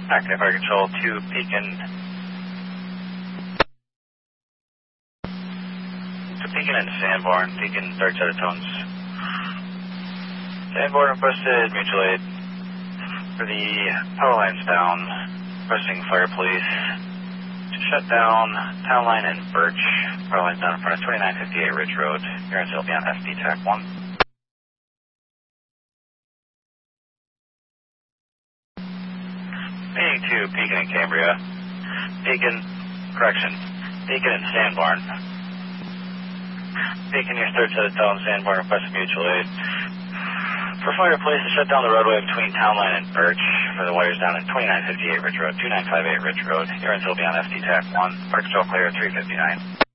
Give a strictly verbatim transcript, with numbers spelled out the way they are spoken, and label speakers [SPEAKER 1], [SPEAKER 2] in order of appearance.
[SPEAKER 1] Active Fire Control to Pekin. To Pekin and Sanborn. Pekin, dark side of tones. Sanborn requested mutual aid for the power lines down. Requesting fire police to shut down Town Line and Birch. Power lines down in front of twenty-nine fifty-eight Ridge Road. Here will be on S D T A C one. Meeting to Pekin and Cambria. Pekin, correction, Pekin and Sanborn. Pekin, your third set of tones. Sanborn requesting mutual aid for fire police to shut down the roadway between Town Line and Birch for the wires down at twenty-nine fifty-eight Ridge Road, two nine five eight Ridge Road. Your will be on S D T A C one. Fire Control clear at three fifty-nine.